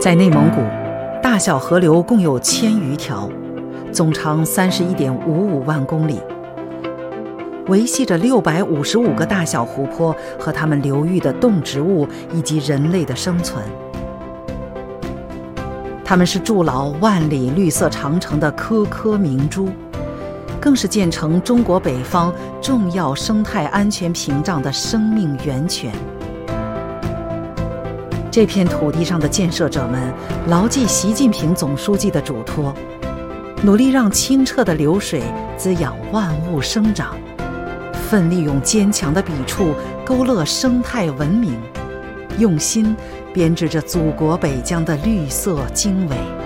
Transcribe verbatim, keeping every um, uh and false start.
在内蒙古，大小河流共有千余条，总长三十一点五五万公里，维系着六百五十五个大小湖泊和它们流域的动植物以及人类的生存。它们是筑牢万里绿色长城的颗颗明珠，更是建成中国北方重要生态安全屏障的生命源泉。这片土地上的建设者们牢记习近平总书记的嘱托，努力让清澈的流水滋养万物生长，奋力用坚强的笔触勾勒生态文明，用心编织着祖国北疆的绿色经纬。